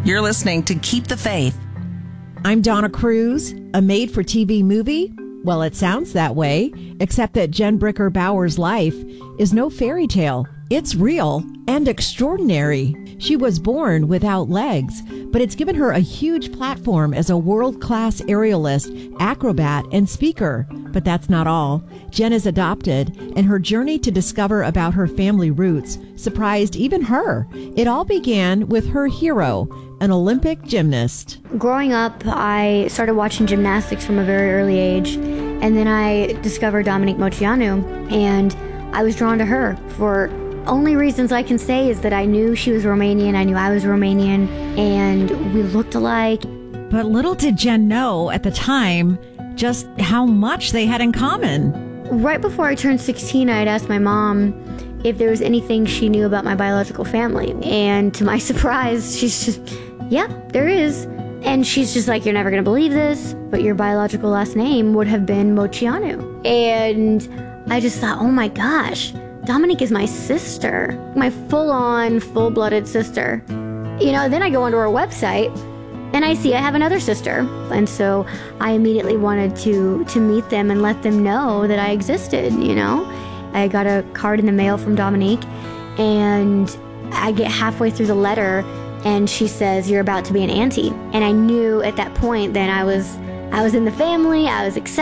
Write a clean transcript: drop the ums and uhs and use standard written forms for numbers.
You're listening to Keep the Faith. I'm Donna Cruz. A made-for-TV movie? Well, it sounds that way, except that Jen Bricker Bauer's life is no fairy tale. It's real and extraordinary. She was born without legs, but it's given her a huge platform as a world-class aerialist, acrobat, and speaker. But that's not all. Jen is adopted, and her journey to discover about her family roots surprised even her. It all began with her hero, an Olympic gymnast. Growing up, I started watching gymnastics from a very early age, and then I discovered Dominique Moceanu, and I was drawn to her for only reasons I can say is that I knew she was Romanian, I knew I was Romanian, and we looked alike. But little did Jen know at the time just how much they had in common. Right before I turned 16, I had asked my mom if there was anything she knew about my biological family. And to my surprise, she's just, yeah, there is. And she's just like, you're never going to believe this, but your biological last name would have been Moceanu. And I just thought, oh my gosh, Dominique is my sister, my full-on, full-blooded sister. You know, then I go onto her website and I see I have another sister. And so I immediately wanted to meet them and let them know that I existed, you know. I got a card in the mail from Dominique, and I get halfway through the letter and she says, you're about to be an auntie. And I knew at that point that I was in the family, I was accepted.